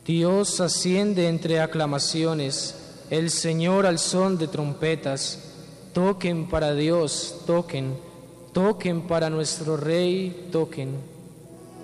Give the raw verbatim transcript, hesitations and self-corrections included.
Dios asciende entre aclamaciones, el Señor al son de trompetas. Toquen para Dios, toquen, toquen para nuestro Rey, toquen.